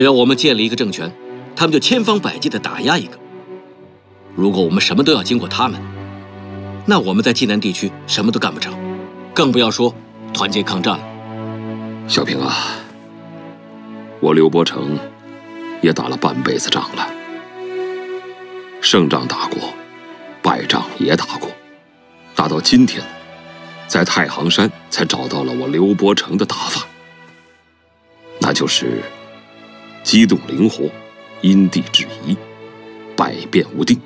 只要我们建立一个政权，他们就千方百计地打压一个。如果我们什么都要经过他们，那我们在济南地区什么都干不成，更不要说团结抗战了。 小平啊，我刘伯承也打了半辈子仗了，胜仗打过，败仗也打过，打到今天，在太行山才找到了我刘伯承的打法，那就是机动灵活，因地制宜，百变无定。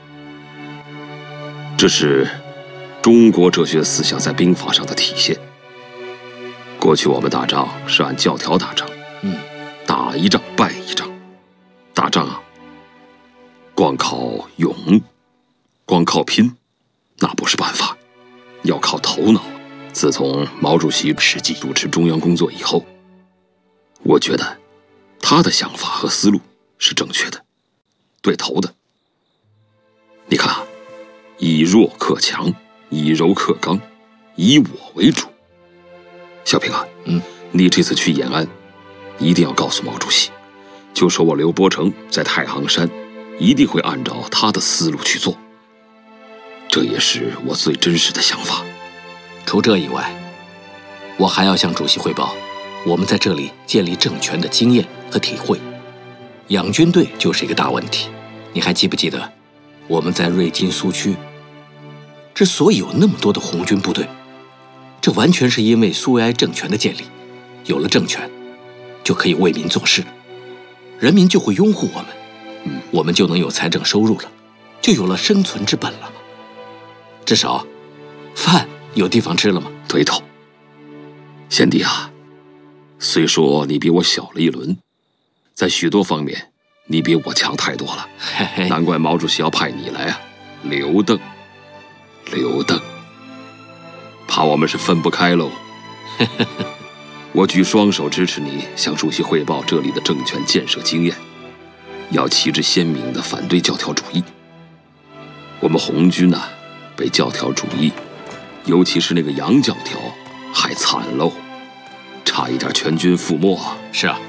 这是中国哲学思想在兵法上的体现。过去我们打仗是按教条打仗，打一仗败一仗。打仗啊，光靠勇，光靠拼，那不是办法，要靠头脑。自从毛主席实际主持中央工作以后，我觉得他的想法和思路是正确的，对头的。你看啊，以弱克强，以柔克刚，以我为主。小平啊，你这次去延安，一定要告诉毛主席，就说我刘伯承在太行山一定会按照他的思路去做，这也是我最真实的想法。 除这以外，我还要向主席汇报我们在这里建立政权的经验和体会。养军队就是一个大问题。你还记不记得我们在瑞金苏区之所以有那么多的红军部队，这完全是因为苏维埃政权的建立。有了政权，就可以为民做事，人民就会拥护我们，我们就能有财政收入了，就有了生存之本了。至少饭有地方吃了吗？ 对头。贤弟啊，虽说你比我小了一轮，在许多方面你比我强太多了，难怪毛主席要派你来啊。刘邓，怕我们是分不开喽。我举双手支持你向主席汇报这里的政权建设经验，要旗帜鲜明地反对教条主义。我们红军啊，被教条主义，尤其是那个洋教条害惨喽，差一点全军覆没啊。 是啊，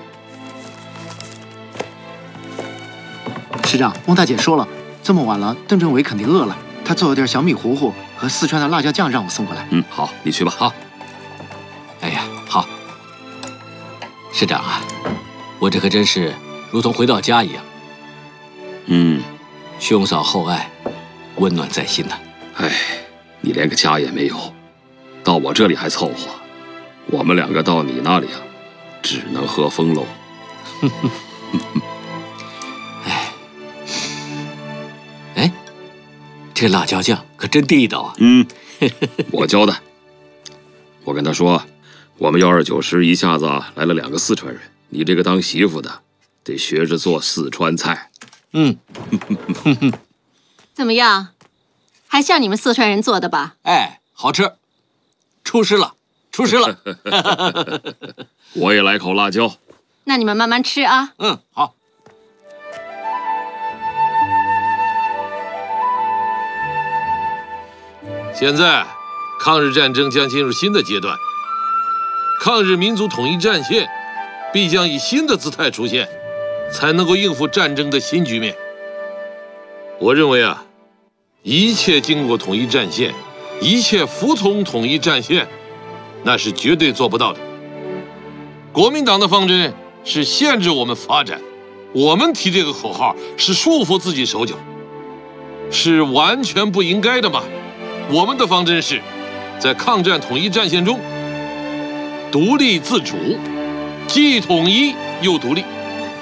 师长，翁大姐说了，这么晚了，邓政委肯定饿了，他做了点小米糊糊和四川的辣椒酱让我送过来。 好，你去吧。 好。哎呀，好。师长啊，我这可真是如同回到家一样。兄嫂厚爱，温暖在心呐。 你连个家也没有，到我这里还凑合，我们两个到你那里啊，只能喝风喽。 这辣椒酱可真地道啊！ 我教的。我跟他说，我们129师一下子来了2个四川人，你这个当媳妇的得学着做四川菜。 怎么样？还像你们四川人做的吧？ 好吃，出师了。 我也来口辣椒。 那你们慢慢吃啊。 好。 现在，抗日战争将进入新的阶段，抗日民族统一战线必将以新的姿态出现，才能够应付战争的新局面。我认为啊，一切经过统一战线，一切服从统一战线，那是绝对做不到的。国民党的方针是限制我们发展，我们提这个口号是束缚自己手脚，是完全不应该的嘛。我们的方针是，在抗战统一战线中，独立自主，既统一又独立。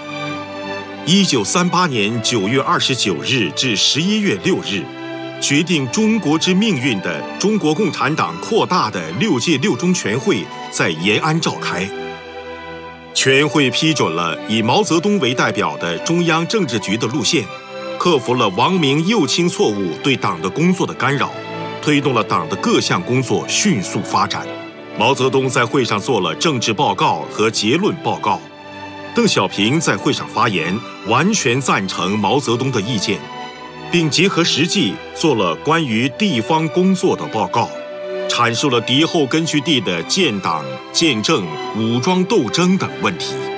1938年9月29日至11月6日，决定中国之命运的中国共产党扩大的6届六中全会在延安召开。全会批准了以毛泽东为代表的中央政治局的路线，克服了王明右倾错误对党的工作的干扰，推动了党的各项工作迅速发展。毛泽东在会上做了政治报告和结论报告，邓小平在会上发言，完全赞成毛泽东的意见，并结合实际做了关于地方工作的报告，阐述了敌后根据地的建党、建政、武装斗争等问题。